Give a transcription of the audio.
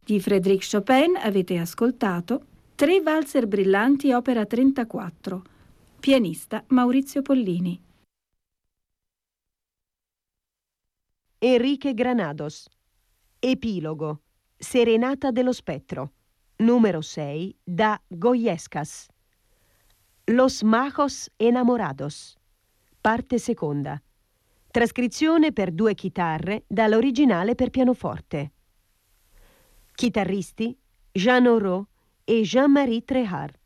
Di Frédéric Chopin avete ascoltato Tre valzer brillanti, opera 34. Pianista Maurizio Pollini. Enrique Granados. Epilogo. Serenata dello spettro. Numero 6 da Goyescas. Los majos enamorados. Parte seconda. Trascrizione per 2 chitarre dall'originale per pianoforte. Chitarristi Jean Aurault e Jean-Marie Trehard.